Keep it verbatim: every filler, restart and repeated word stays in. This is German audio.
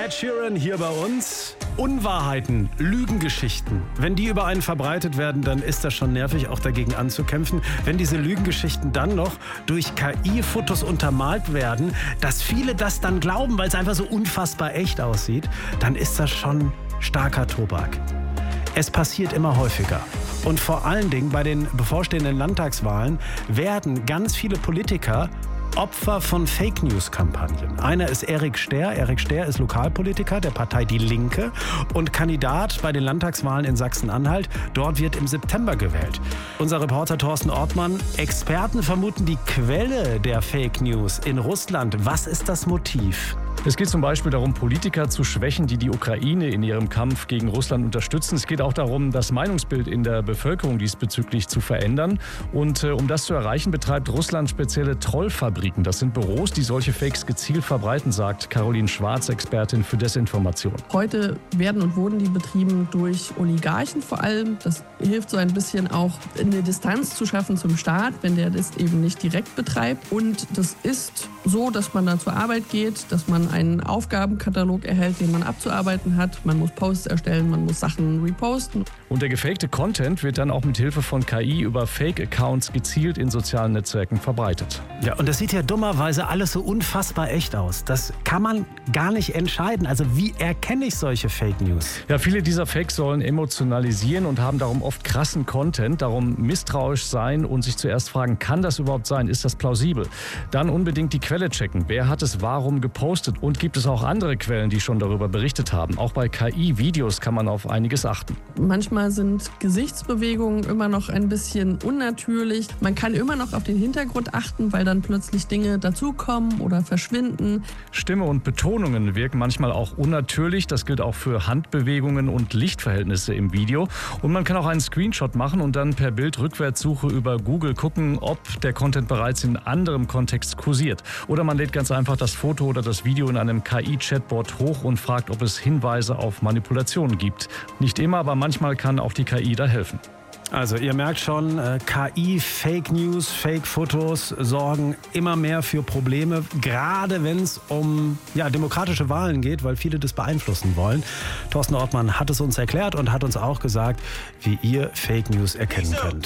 Ed Sheeran hier bei uns. Unwahrheiten, Lügengeschichten. Wenn die über einen verbreitet werden, dann ist das schon nervig, auch dagegen anzukämpfen. Wenn diese Lügengeschichten dann noch durch K I-Fotos untermalt werden, dass viele das dann glauben, weil es einfach so unfassbar echt aussieht, dann ist das schon starker Tobak. Es passiert immer häufiger. Und vor allen Dingen bei den bevorstehenden Landtagswahlen werden ganz viele Politiker Opfer von Fake-News-Kampagnen. Einer ist Erik Sterr. Erik Sterr ist Lokalpolitiker der Partei Die Linke und Kandidat bei den Landtagswahlen in Sachsen-Anhalt. Dort wird im September gewählt. Unser Reporter Thorsten Ortmann: Experten vermuten die Quelle der Fake News in Russland. Was ist das Motiv? Es geht zum Beispiel darum, Politiker zu schwächen, die die Ukraine in ihrem Kampf gegen Russland unterstützen. Es geht auch darum, das Meinungsbild in der Bevölkerung diesbezüglich zu verändern. Und äh, um das zu erreichen, betreibt Russland spezielle Trollfabriken. Das sind Büros, die solche Fakes gezielt verbreiten, sagt Caroline Schwarz, Expertin für Desinformation. Heute werden und wurden die betrieben durch Oligarchen vor allem. Das hilft so ein bisschen auch, eine Distanz zu schaffen zum Staat, wenn der das eben nicht direkt betreibt. Und das ist so, dass man dann zur Arbeit geht, dass man einen Aufgabenkatalog erhält, den man abzuarbeiten hat. Man muss Posts erstellen, man muss Sachen reposten. Und der gefakte Content wird dann auch mit Hilfe von K I über Fake-Accounts gezielt in sozialen Netzwerken verbreitet. Ja, und das sieht ja dummerweise alles so unfassbar echt aus. Das kann man gar nicht entscheiden. Also wie erkenne ich solche Fake News? Ja, viele dieser Fakes sollen emotionalisieren und haben darum oft krassen Content. Darum misstrauisch sein und sich zuerst fragen, kann das überhaupt sein? Ist das plausibel? Dann unbedingt die Quelle checken. Wer hat es warum gepostet? Und gibt es auch andere Quellen, die schon darüber berichtet haben? Auch bei K I-Videos kann man auf einiges achten. Manchmal sind Gesichtsbewegungen immer noch ein bisschen unnatürlich. Man kann immer noch auf den Hintergrund achten, weil dann plötzlich Dinge dazukommen oder verschwinden. Stimme und Betonungen wirken manchmal auch unnatürlich. Das gilt auch für Handbewegungen und Lichtverhältnisse im Video. Und man kann auch einen Screenshot machen und dann per Bildrückwärtssuche über Google gucken, ob der Content bereits in anderem Kontext kursiert. Oder man lädt ganz einfach das Foto oder das Video in einem K I-Chatbot hoch und fragt, ob es Hinweise auf Manipulationen gibt. Nicht immer, aber manchmal kann auch die K I da helfen. Also ihr merkt schon, K I, Fake News, Fake-Fotos sorgen immer mehr für Probleme, gerade wenn es um ja, demokratische Wahlen geht, weil viele das beeinflussen wollen. Thorsten Ortmann hat es uns erklärt und hat uns auch gesagt, wie ihr Fake News erkennen könnt.